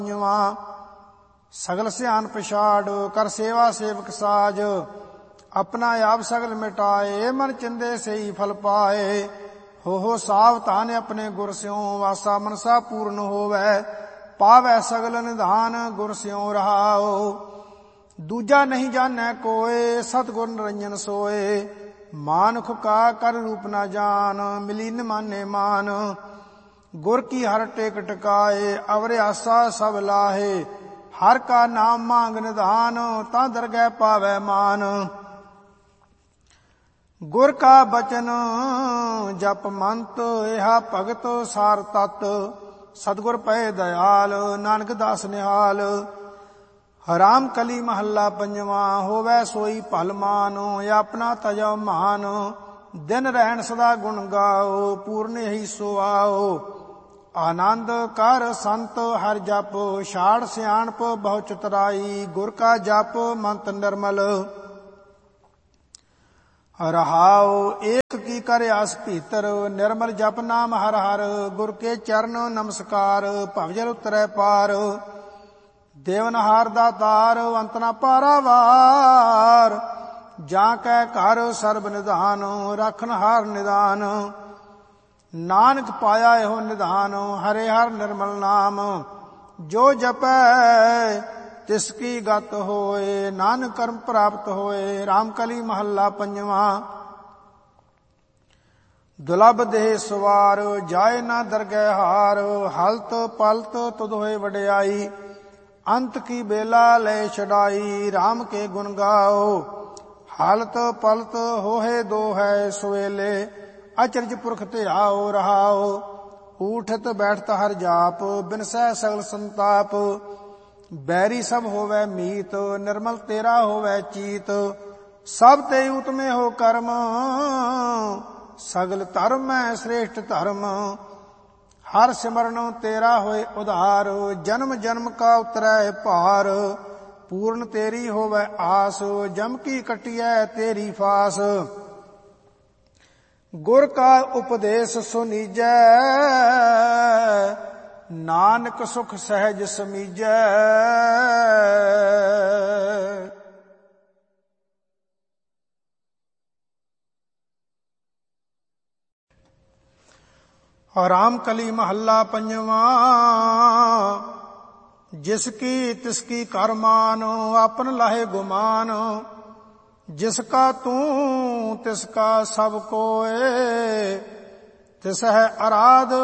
सगल सियान पिछाड़ कर सेवा सेवक साज, अपना आप सगल मिटाए मन चिंदे से ही फल पाए। हो सावधान अपने गुर स्यों वासा मनसा पूर्ण होवै, पावै सगल निधान गुर स्यों रहाओ। दूजा नहीं जानै कोय सतगुर निरंजन सोए, मानुख का कर रूप न जान मिली न माने मान। गुर की हर टेक टकाए अवर आसा सब लाहे, हर का नाम मांग निधान ता दरगह पावै मान। गुर का बचन जप मंत एहा भगत सार तत, सतगुर पै दयाल नानक दास निहाल। राम कली महला पंजवा होवै सोई भल मान, अपना तजो मान दिन रहन सदा गुण गाओ पूर्ण ही सो आओ। आनंद कर संत हर जप छाड़ सियाणप बहु चतुराई, गुर का जप मंत निर्मल रहाओ। एक की कर आस भीतर निर्मल जप नाम हर हर, गुर के चरण नमस्कार भवजल उतरै पार। देवनहार दातार अंत न पारावार, जा कै घर सर्ब निधान रखनहार निदान। नानक पाया एहो निधान हरे हर निर्मल नाम, जो जपै तिसकी गत होए नानक कर्म प्राप्त होए। रामकली महला पंजवा। दुलभ देह सवार जाए ना दरगह हार, हलत पलत तुध होए वडियाई, अंत की बेला ले छड़ाई। राम के गुण गाओ हालत पलत होहे दो है सवेले, अचरज पुरख ते आओ रहाओ। उठत बैठत हर जाप बिनसै सगल संताप, बैरी सब होवै मीत निर्मल तेरा होवै चीत। सब ते उतमे हो कर्म सगल धर्म है श्रेष्ठ धर्म, हर सिमरन तेरा होए उधार। जन्म जन्म का उतरै भार, पूर्ण तेरी होवै आस जम की कटियै तेरी फास। गुर का उपदेश सुनीजै नानक सुख सहज समीजै। रामकली महला पंजवा। जिसकी तिसकी कर मान आपन लाहे गुमान, जिसका तू तिसका सब कोय तिस है आराध